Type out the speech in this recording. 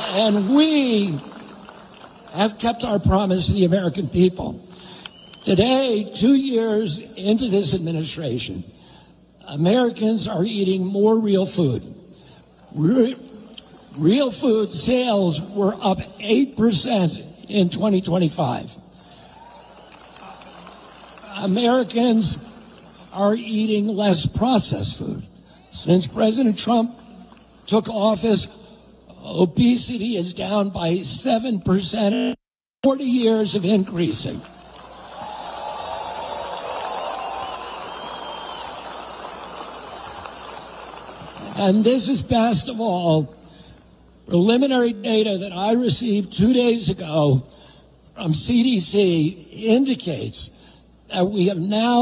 And we have kept our promise to the American people. Today, 2 years into this administration, Americans are eating more real food. Real food sales were up 8% in 2025. Americans are eating less processed food. Since President Trump took office, obesity is down by 7%, 40 years of increasing. And this is best of all, preliminary data that I received 2 days ago from CDC indicates that we have now